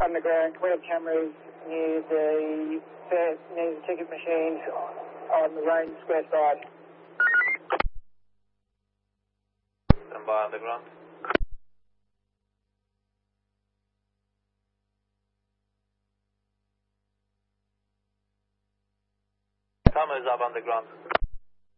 underground. We have cameras near the ticket machines on the Rain Square side. Stand by underground. Cameras up underground.